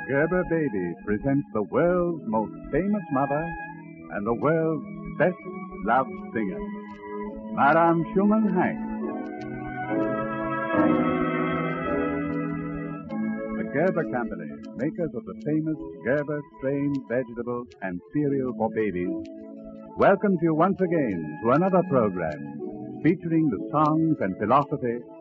Gerber Baby presents the world's most famous mother and the world's best loved singer, Madame Schumann Heink. The Gerber Company, makers of the famous Gerber strain vegetables and cereal for babies, welcomes you once again to another program featuring the songs and philosophy